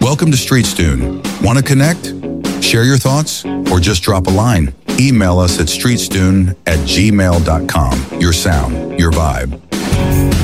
Welcome to StreetStune. Want to connect? Share your thoughts? Or just drop a line? Email us at streetstune@gmail.com. Your sound, your vibe.